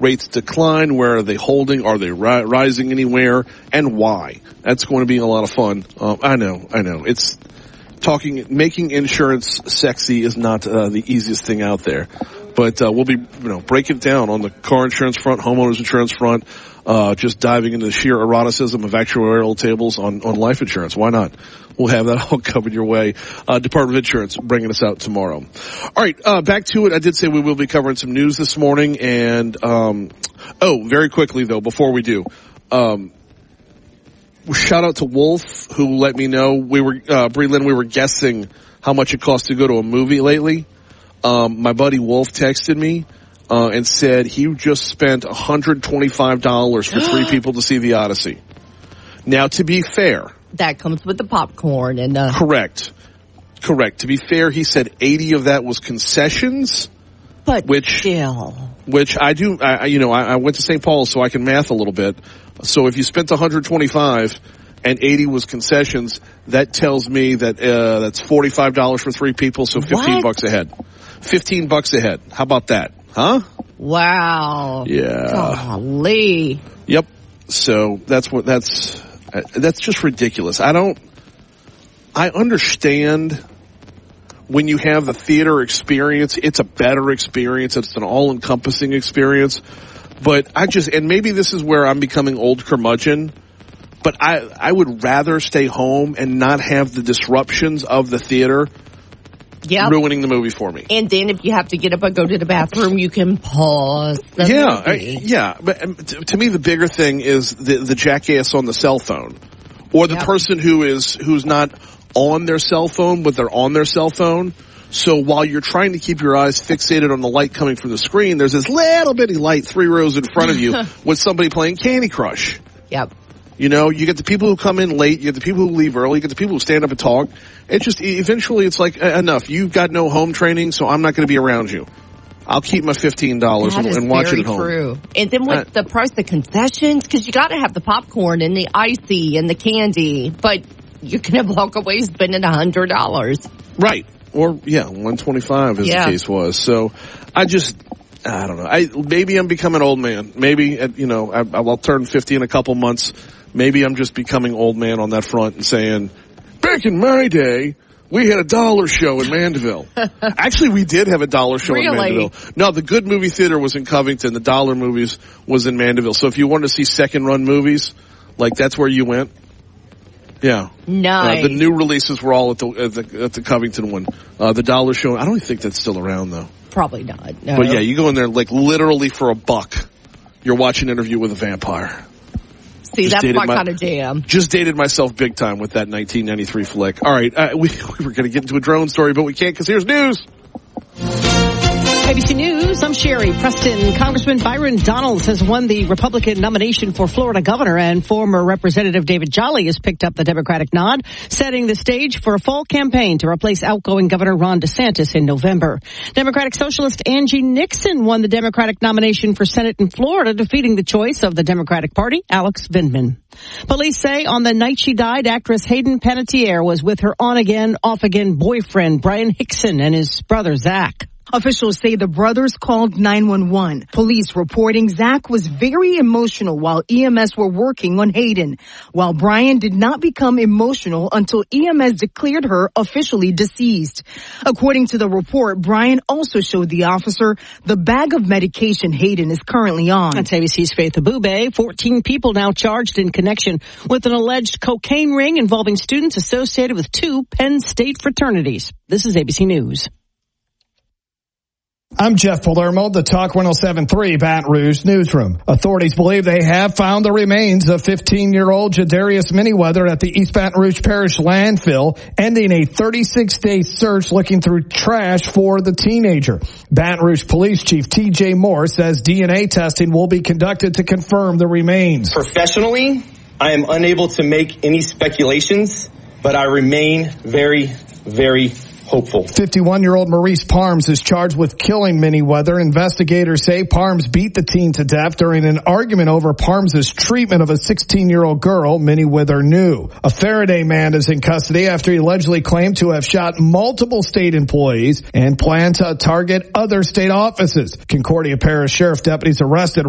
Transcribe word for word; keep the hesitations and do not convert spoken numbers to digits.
rates decline? Where are they holding? Are they ri- rising anywhere? And why? That's going to be a lot of fun. Um, I know, I know. It's talking, making insurance sexy is not uh, the easiest thing out there. But uh, we'll be, you know, breaking it down on the car insurance front, homeowners insurance front, uh, just diving into the sheer eroticism of actuarial tables on, on life insurance. Why not? We'll have that all covered your way. Uh, Department of Insurance bringing us out tomorrow. All right, uh, back to it. I did say we will be covering some news this morning. And, um, oh, very quickly, though, before we do, um, shout out to Wolf, who let me know we were, uh, Bree Lynn, we were guessing how much it costs to go to a movie lately. Um, my buddy Wolf texted me, uh, and said he just spent one hundred twenty-five dollars for three people to see The Odyssey. Now, to be fair. That comes with the popcorn and the... Correct. Correct. To be fair, he said eighty of that was concessions. But which, still. Which I do, I, you know, I, I went to Saint Paul's so I can math a little bit. So if you spent one hundred twenty-five and eighty was concessions, that tells me that, uh, that's forty-five dollars for three people, so fifteen what? bucks a head. fifteen bucks a head. How about that? Huh? Wow. Yeah. Golly. Yep. So that's what, that's, uh, that's just ridiculous. I don't, I understand when you have the theater experience, it's a better experience. It's an all-encompassing experience. But I just, and maybe this is where I'm becoming old curmudgeon, but I, I would rather stay home and not have the disruptions of the theater yep. ruining the movie for me. And then if you have to get up and go to the bathroom, you can pause the yeah, movie. I, yeah. But um, to, to me, the bigger thing is the, the jackass on the cell phone, or the yep. person who is who's not on their cell phone, but they're on their cell phone. So while you're trying to keep your eyes fixated on the light coming from the screen, there's this little bitty light three rows in front of you with somebody playing Candy Crush. Yep. You know, you get the people who come in late, you get the people who leave early, you get the people who stand up and talk. It's just, eventually it's like, enough. You've got no home training, so I'm not going to be around you. I'll keep my fifteen dollars and, and watch it at home. True. And then with uh, the price of concessions, because you got to have the popcorn and the icy and the candy, but you can walk away spending one hundred dollars. Right. Or, yeah, one twenty-five as yeah. the case was. So, I just, I don't know. I Maybe I'm becoming an old man. Maybe, you know, I, I'll turn fifty in a couple months. Maybe I'm just becoming old man on that front and saying, back in my day, we had a dollar show in Mandeville. Actually, we did have a dollar show really? in Mandeville. No, the Good Movie Theater was in Covington. The Dollar Movies was in Mandeville. So if you wanted to see second-run movies, like that's where you went. Yeah. Nice. Uh, the new releases were all at the at the, at the Covington one. Uh, the Dollar Show, I don't think that's still around, though. Probably not. No. But, yeah, you go in there, like, literally for a buck, you're watching Interview with a Vampire. See, just that's my, my kind of jam. Just dated myself big time with that nineteen ninety-three flick. All right, uh, we, we were going to get into a drone story, but we can't because here's news. A B C News, I'm Sherry Preston. Congressman Byron Donalds has won the Republican nomination for Florida governor, and former Representative David Jolly has picked up the Democratic nod, setting the stage for a fall campaign to replace outgoing Governor Ron DeSantis in November. Democratic Socialist Angie Nixon won the Democratic nomination for Senate in Florida, defeating the choice of the Democratic Party, Alex Vindman. Police say on the night she died, actress Hayden Panettiere was with her on-again, off-again boyfriend, Brian Hickson, and his brother, Zach. Officials say the brothers called nine one one. Police reporting Zach was very emotional while E M S were working on Hayden, while Brian did not become emotional until E M S declared her officially deceased. According to the report, Brian also showed the officer the bag of medication Hayden is currently on. That's A B C's Faith Abube. fourteen people now charged in connection with an alleged cocaine ring involving students associated with two Penn State fraternities. This is A B C News. I'm Jeff Palermo, the Talk one oh seven point three Baton Rouge newsroom. Authorities believe they have found the remains of fifteen-year-old Jadarius Manyweather at the East Baton Rouge Parish landfill, ending a thirty-six day search looking through trash for the teenager. Baton Rouge Police Chief T J Moore says D N A testing will be conducted to confirm the remains. Professionally, I am unable to make any speculations, but I remain very, very hopeful. fifty-one-year-old Maurice Parms is charged with killing Manyweather. Investigators say Parms beat the teen to death during an argument over Parms' treatment of a sixteen-year-old girl Manyweather knew. A Faraday man is in custody after he allegedly claimed to have shot multiple state employees and planned to target other state offices. Concordia Parish Sheriff deputies arrested